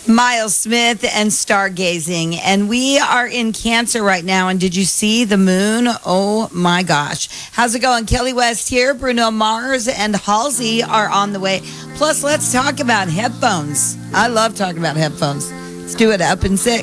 Miles Smith and stargazing. And we are in Cancer right now. And did you see the moon? Oh my gosh. How's it going? Kelly West here. Bruno Mars and Halsey are on the way. Plus, let's talk about headphones. I love talking about headphones. Let's do it up in 6.